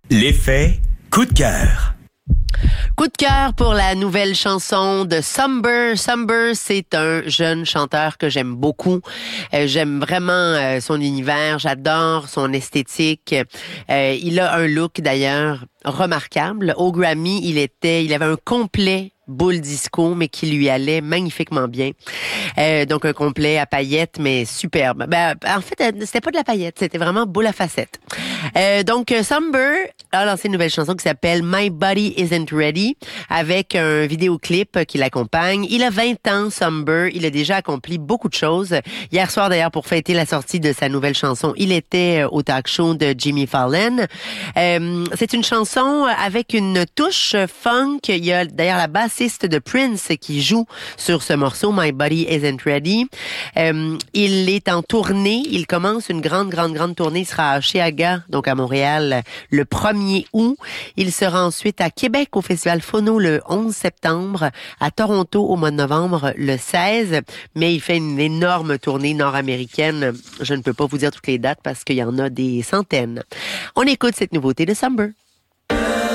L'effet coup de cœur. Coup de cœur pour la nouvelle chanson de Somber. Somber, c'est un jeune chanteur que j'aime beaucoup. J'aime vraiment son univers, j'adore son esthétique. Il a un look d'ailleurs remarquable. Au Grammy, il avait un complet boule disco, mais qui lui allait magnifiquement bien. Donc un complet à paillettes, mais superbe. En fait, c'était pas de la paillette, c'était vraiment boule à facettes. Donc Somber a lancé une nouvelle chanson qui s'appelle My Body Isn't Ready, avec un vidéoclip qui l'accompagne. Il a 20 ans, Somber. Il a déjà accompli beaucoup de choses. Hier soir, d'ailleurs, pour fêter la sortie de sa nouvelle chanson, il était au talk show de Jimmy Fallon. C'est une chanson avec une touche funk. Il y a d'ailleurs la bassiste de Prince qui joue sur ce morceau, My Body Isn't Ready. Il est en tournée. Il commence une grande tournée. Il sera à Osheaga, donc à Montréal, le 1er août. Il sera ensuite à Québec au Festival Phono le 11 septembre, à Toronto au mois de novembre le 16. Mais il fait une énorme tournée nord-américaine. Je ne peux pas vous dire toutes les dates parce qu'il y en a des centaines. On écoute cette nouveauté de Somber.